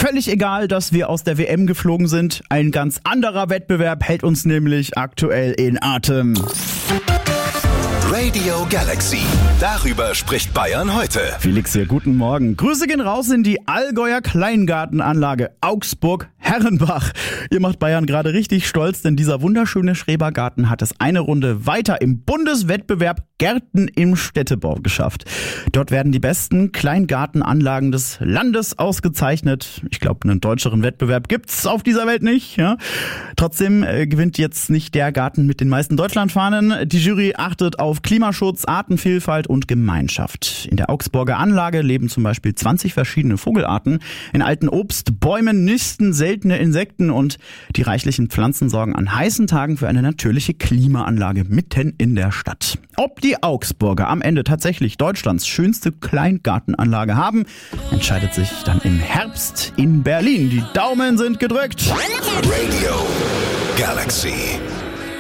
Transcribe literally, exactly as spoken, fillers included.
völlig egal, dass wir aus der W M geflogen sind. Ein ganz anderer Wettbewerb hält uns nämlich aktuell in Atem. Radio Galaxy. Darüber spricht Bayern heute. Felix hier, guten Morgen. Grüße gehen raus in die Allgäuer Kleingartenanlage Augsburg-Herrenbach. Ihr macht Bayern gerade richtig stolz, denn dieser wunderschöne Schrebergarten hat es eine Runde weiter im Bundeswettbewerb Gärten im Städtebau geschafft. Dort werden die besten Kleingartenanlagen des Landes ausgezeichnet. Ich glaube, einen deutscheren Wettbewerb gibt's auf dieser Welt nicht. Ja? Trotzdem äh, gewinnt jetzt nicht der Garten mit den meisten Deutschlandfahnen. Die Jury achtet auf Klimaschutz, Artenvielfalt und Gemeinschaft. In der Augsburger Anlage leben zum Beispiel zwanzig verschiedene Vogelarten. In alten Obstbäumen nisten seltene Insekten und die reichlichen Pflanzen sorgen an heißen Tagen für eine natürliche Klimaanlage mitten in der Stadt. Ob die Augsburger am Ende tatsächlich Deutschlands schönste Kleingartenanlage haben, entscheidet sich dann im Herbst in Berlin. Die Daumen sind gedrückt. Radio Galaxy.